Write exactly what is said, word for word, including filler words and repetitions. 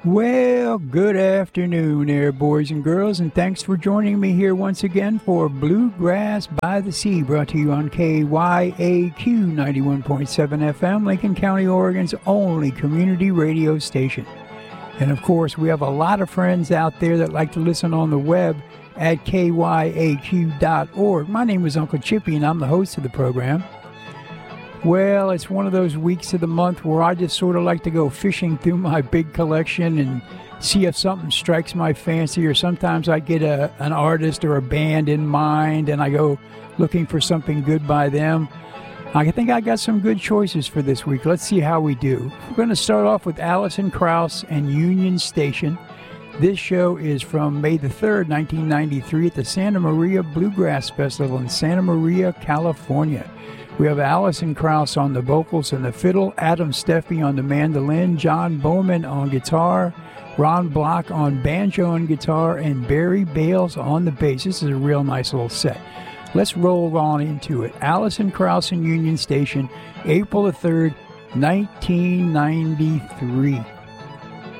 Well, good afternoon there, boys and girls, and thanks for joining me here once again for Bluegrass by the Sea, brought to you on K Y A Q ninety-one point seven F M, Lincoln County, Oregon's only community radio station. And of course, we have a lot of friends out there that like to listen on the web at K Y A Q dot org. My name is Uncle Chippy, and I'm the host of the program. Well, it's one of those weeks of the month where I just sort of like to go fishing through my big collection and see if something strikes my fancy, or sometimes I get a, an artist or a band in mind and I go looking for something good by them. I think I got some good choices for this week. Let's see how we do. We're going to start off with Alison Krauss and Union Station. This show is from May the third, nineteen ninety-three at the Santa Maria Bluegrass Festival in Santa Maria, California. We have Alison Krauss on the vocals and the fiddle, Adam Steffi on the mandolin, John Bowman on guitar, Ron Block on banjo and guitar, and Barry Bales on the bass. This is a real nice little set. Let's roll on into it. Alison Krauss and Union Station, April the third, nineteen ninety-three.